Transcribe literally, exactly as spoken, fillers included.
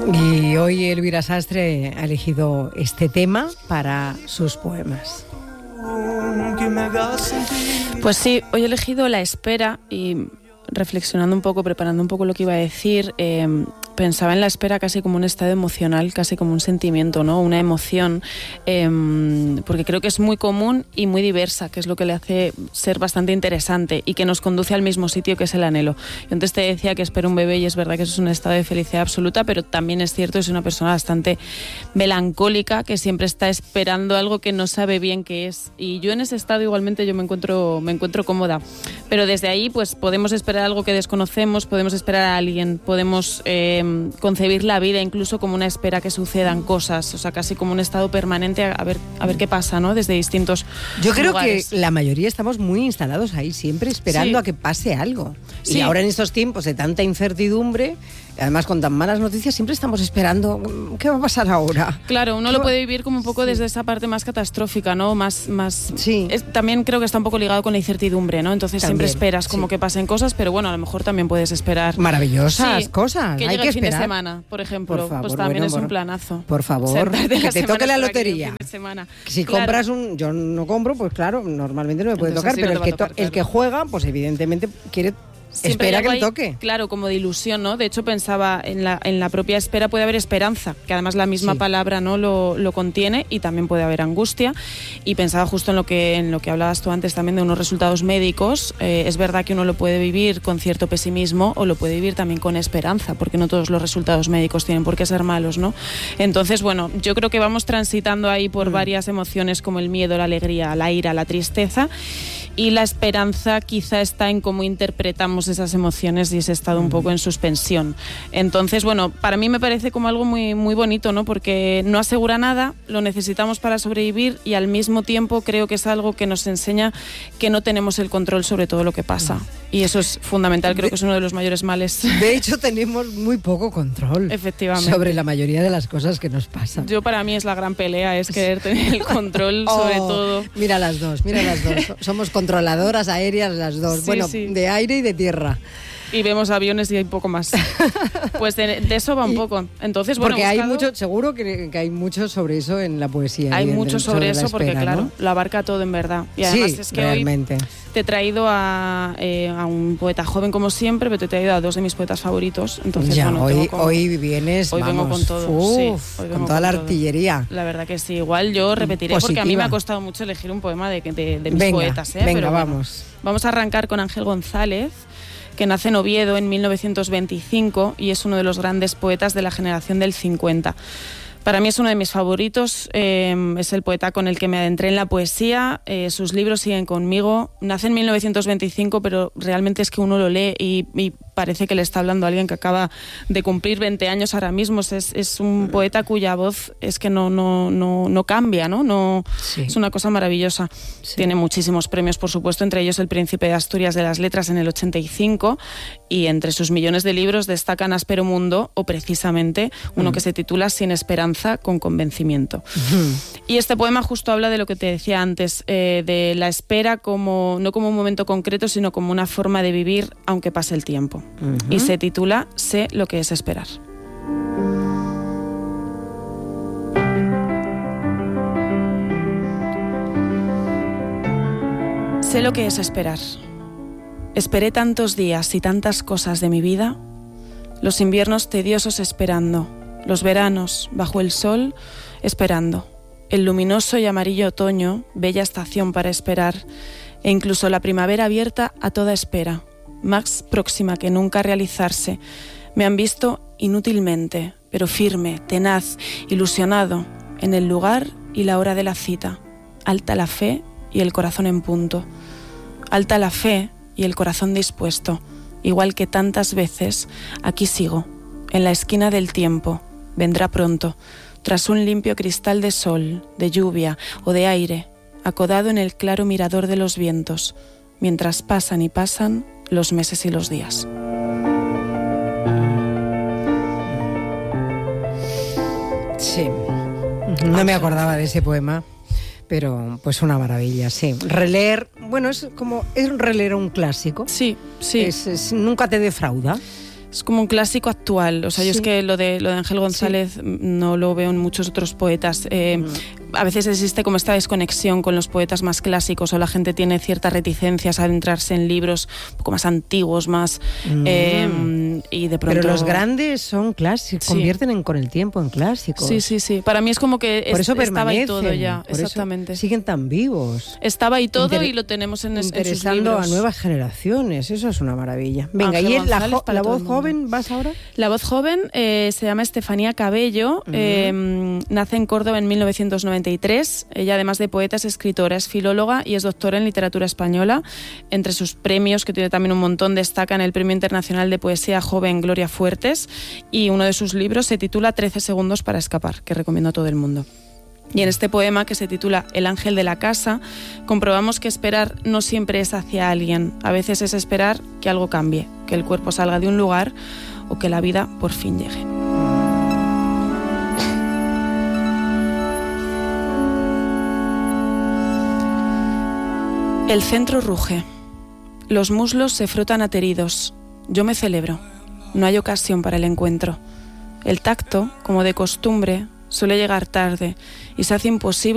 Y hoy Elvira Sastre ha elegido este tema para sus poemas. Pues sí, hoy he elegido La espera y reflexionando un poco, preparando un poco lo que iba a decir, eh, pensaba en la espera casi como un estado emocional, casi como un sentimiento, ¿no? Una emoción, eh, porque creo que es muy común y muy diversa, que es lo que le hace ser bastante interesante y que nos conduce al mismo sitio, que es el anhelo. Yo antes te decía que espero un bebé y es verdad que eso es un estado de felicidad absoluta, pero también es cierto que soy una persona bastante melancólica, que siempre está esperando algo que no sabe bien qué es. Y yo en ese estado igualmente yo me encuentro, me encuentro cómoda. Pero desde ahí pues podemos esperar algo que desconocemos, podemos esperar a alguien, podemos eh, concebir la vida incluso como una espera que sucedan cosas, o sea, casi como un estado permanente a ver, a ver qué pasa, ¿no? Desde distintos Yo creo lugares. que la mayoría estamos muy instalados ahí, siempre esperando Sí. a que pase algo. Sí. Y ahora en estos tiempos de tanta incertidumbre, además con tan malas noticias, siempre estamos esperando qué va a pasar ahora. Claro, uno lo puede vivir como un poco desde esa parte más catastrófica, ¿no? Más, más. Sí. Es, también creo que está un poco ligado con la incertidumbre, ¿no? Entonces También, siempre esperas como sí. que pasen cosas, pero bueno, a lo mejor también puedes esperar. Maravillosas Sí, cosas. Que Hay llegue que el fin esperar. de semana, por ejemplo. Por favor, pues también bueno, es bueno. un planazo. Por favor, Sentarte que la te semana toque la para que llegue el lotería. fin de semana. Si Claro. compras un... Yo no compro, pues claro, normalmente no me puede Entonces tocar, sí, pero no el, te que va a to- tocar, el que claro. juega, pues evidentemente quiere... Siempre Espera hay que algo le ahí, toque. Claro, como de ilusión, ¿no? De hecho, pensaba en la, en la propia espera puede haber esperanza, que además la misma Sí. palabra no lo, lo contiene, y también puede haber angustia. Y pensaba justo en lo que en lo que hablabas tú antes también de unos resultados médicos. Eh, es verdad que uno lo puede vivir con cierto pesimismo o lo puede vivir también con esperanza, porque no todos los resultados médicos tienen por qué ser malos, ¿no? Entonces, bueno, yo creo que vamos transitando ahí por Mm. varias emociones como el miedo, la alegría, la ira, la tristeza. Y la esperanza quizá está en cómo interpretamos esas emociones y ese estado un poco en suspensión. Entonces, bueno, para mí me parece como algo muy, muy bonito, ¿no? Porque no asegura nada, lo necesitamos para sobrevivir y al mismo tiempo creo que es algo que nos enseña que no tenemos el control sobre todo lo que pasa. Y eso es fundamental, creo que es uno de los mayores males. De hecho, tenemos muy poco control Efectivamente. sobre la mayoría de las cosas que nos pasan. Yo para mí es la gran pelea, es querer tener el control sobre Oh, todo. Mira las dos, mira las dos. So- Somos controladoras aéreas las dos. Sí, bueno, sí. de aire y de tierra. Y vemos aviones y hay poco más. Pues de, de eso va un Y- poco. Entonces, bueno, Porque hay buscado- mucho, seguro que, que hay mucho sobre eso en la poesía. Hay y en- mucho sobre la eso porque, espera, claro, ¿no? lo abarca todo en verdad. Y además Sí, es que realmente. hoy te he traído a, eh, a un poeta joven como siempre, pero te he traído a dos de mis poetas favoritos. Entonces, Ya, bueno, hoy, tengo como- hoy vienes, hoy vengo vamos, con todo. uf, sí, hoy vengo con toda la todo. artillería. La verdad que sí. Igual yo repetiré porque a mí me Positiva. ha costado mucho elegir un poema de, de, de mis Venga, poetas. ¿eh? venga, Pero bueno, vamos. Vamos a arrancar con Ángel González, que nace en Oviedo en mil novecientos veinticinco y es uno de los grandes poetas de la generación del cincuenta. Para mí es uno de mis favoritos, eh, es el poeta con el que me adentré en la poesía, eh, sus libros siguen conmigo. Nace en mil novecientos veinticinco, pero realmente es que uno lo lee y, y parece que le está hablando a alguien que acaba de cumplir veinte años ahora mismo. Es, es un poeta cuya voz es que no, no, no, no cambia, ¿no? no Sí. Es una cosa maravillosa. Sí. Tiene muchísimos premios, por supuesto, entre ellos el Príncipe de Asturias de las Letras en el ochenta y cinco, y entre sus millones de libros destacan Áspero Mundo o precisamente uno Mm. que se titula Sin Esperanza con convencimiento. Y este poema justo habla de lo que te decía antes, eh, de la espera como no como un momento concreto, sino como una forma de vivir aunque pase el tiempo. Ujú. Y se titula Sé lo que es esperar. Sé lo que es esperar. Esperé tantos días y tantas cosas de mi vida, los inviernos tediosos esperando, los veranos bajo el sol esperando, el luminoso y amarillo otoño, bella estación para esperar, e incluso la primavera abierta a toda espera, más próxima que nunca a realizarse. Me han visto inútilmente, pero firme, tenaz, ilusionado, en el lugar y la hora de la cita. Alta la fe y el corazón en punto. Alta la fe y el corazón dispuesto. Igual que tantas veces, aquí sigo, en la esquina del tiempo. Vendrá pronto, tras un limpio cristal de sol, de lluvia o de aire, acodado en el claro mirador de los vientos, mientras pasan y pasan los meses y los días. Sí. No me acordaba de ese poema, pero pues una maravilla, sí. Releer, bueno, es como es releer un clásico. Sí, sí. Es, es- nunca te defrauda. Es como un clásico actual. O sea, Sí. yo es que lo de, lo de Ángel González Sí. no lo veo en muchos otros poetas. Eh, mm. A veces existe como esta desconexión con los poetas más clásicos, o la gente tiene ciertas reticencias a adentrarse en libros un poco más antiguos, más... Mm. Eh, y de pronto... Pero los grandes son clásicos, Sí. convierten en, con el tiempo en clásicos. Sí, sí, sí. Para mí es como que Por es- eso estaba ahí permanecen, todo ya. por eso Exactamente. siguen tan vivos. Estaba ahí todo Inter- y lo tenemos en, es- en sus Interesando libros. a nuevas generaciones, eso es una maravilla. Venga, Ángel ¿y el- la, González jo- para la todo voz el mundo. joven vas ahora? La voz joven eh, se llama Estefanía Cabello, Ujú. eh, nace en Córdoba en mil novecientos noventa y tres. Ella, además de poeta, es escritora, es filóloga y es doctora en literatura española. Entre sus premios, que tiene también un montón, destacan el Premio Internacional de Poesía Joven Gloria Fuertes, y uno de sus libros se titula trece segundos para escapar, que recomiendo a todo el mundo. Y en este poema, que se titula El ángel de la casa, comprobamos que esperar no siempre es hacia alguien. A veces es esperar que algo cambie, que el cuerpo salga de un lugar o que la vida por fin llegue. El centro ruge. Los muslos se frotan ateridos. Yo me celebro. No hay ocasión para el encuentro. El tacto, como de costumbre, suele llegar tarde y se hace imposible